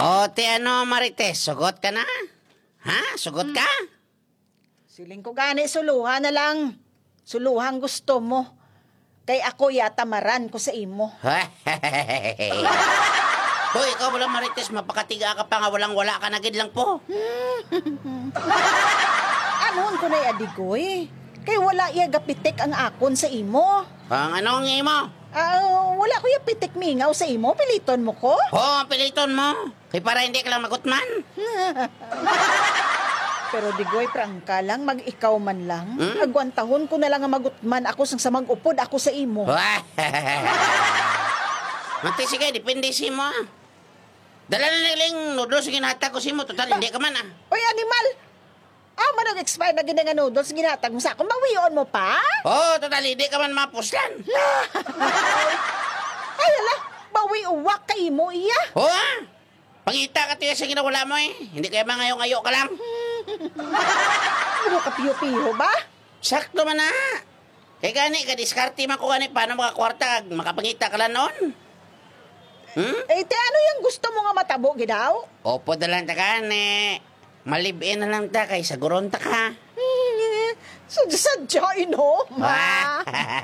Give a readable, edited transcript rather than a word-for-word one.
O, te ano, Marites, sugot ka na? Ha? Sugot ka? Siling ko gani, suluhan na lang. Suluhan gusto mo. Kay ako yata maran ko sa imo. Hoy, ikaw walang Marites, mapakatiga ka pa nga, walang-wala ka na gid lang po. Anon ko na adigoy. Kay wala iya gapitik ang akon sa imo. Ang anong imo? Wala ko yung pitik mingaw sa imo. Piliton mo ko? Ang piliton mo. Kay para hindi ka lang magutman. Pero digoy, prangka lang, mag-ikaw man lang. Agwantahon ko na lang ang magutman ako sang sa mag-upod ako sa imo. Mati, sige, depende si mo. Dala na niling noodles ginatag ko si mo. Total, hindi ka man Oy, animal! Manag-expire na ginang noodles ginatag mo sa akong. Mawiyon mo pa? Total, hindi ka man mapuslan. Ay, ala, bawi uwak kay mo iya. Pangita ka tiya sa ginawala mo eh. Hindi kaya ngayong-ayo ka lang. Ano ka piyo-piyo ba? Sakto man na. Kaya gani, kadiskarte man ko gani, paano makakwarta, makapangita ka lang noon. Te, ano yung gusto mo nga matabo, gidaw? Opo, dalang ta gani. Malibin na lang ta, kay saguron ta ka. Sadya, inom, ha?